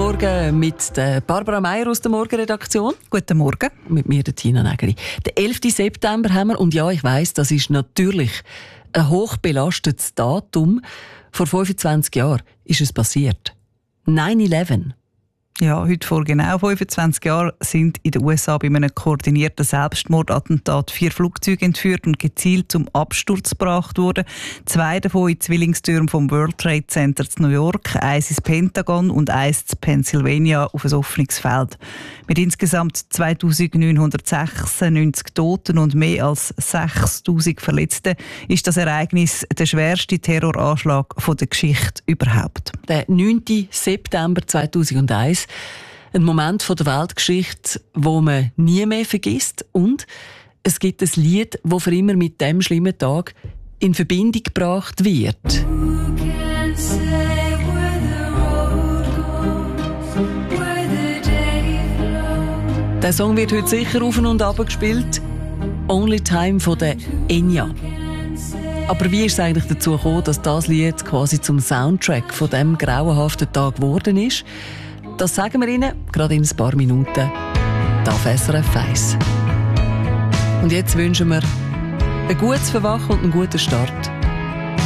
Morgen mit der Barbara Meier aus der Morgenredaktion. Guten Morgen. Mit mir, der Tina Nägeli. Den 11. September haben wir, und ja, ich weiss, das ist natürlich ein hochbelastetes Datum. Vor 25 Jahren ist es passiert. 9/11. Ja, heute vor genau 25 Jahren sind in den USA bei einem koordinierten Selbstmordattentat 4 Flugzeuge entführt und gezielt zum Absturz gebracht worden. 2 davon in Zwillingstürmen vom World Trade Center in New York, 1 ins Pentagon und 1 in Pennsylvania auf ein offenes Feld. Mit insgesamt 2996 Toten und mehr als 6000 Verletzten ist das Ereignis der schwerste Terroranschlag der Geschichte überhaupt. Der 9. September 2001. Ein Moment von der Weltgeschichte, wo man nie mehr vergisst. Und es gibt ein Lied, das für immer mit diesem schlimmen Tag in Verbindung gebracht wird. Der Song wird heute sicher auf und ab gespielt. «Only Time» von der Enya. Aber wie ist es eigentlich dazu gekommen, dass das Lied quasi zum Soundtrack von diesem grauenhaften Tag geworden ist? Das sagen wir Ihnen gerade in ein paar Minuten. Da auf SRF 1. Und jetzt wünschen wir ein gutes Verwachen und einen guten Start